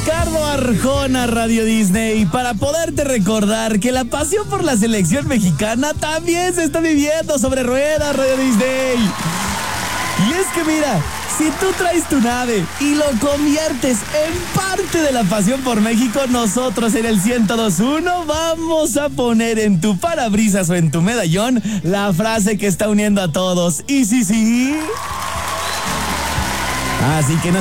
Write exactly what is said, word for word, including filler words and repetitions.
Ricardo Arjona, Radio Disney, para poderte recordar que la pasión por la selección mexicana también se está viviendo sobre ruedas, Radio Disney. Y es que mira, si tú traes tu nave y lo conviertes en parte de la pasión por México, nosotros en el ciento dos punto uno vamos a poner en tu parabrisas o en tu medallón la frase que está uniendo a todos. Y sí, sí. Así que no